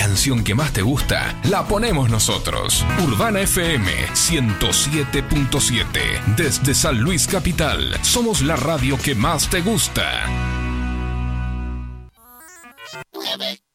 canción que más te gusta, la ponemos nosotros. Urbana FM 107.7. Desde San Luis Capital, somos la radio que más te gusta. 9.